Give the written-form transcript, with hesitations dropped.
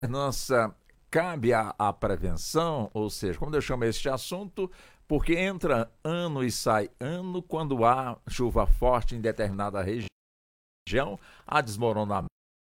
governança cabe à prevenção, ou seja, como eu chamo este assunto, porque entra ano e sai ano quando há chuva forte em determinada região, há desmoronamento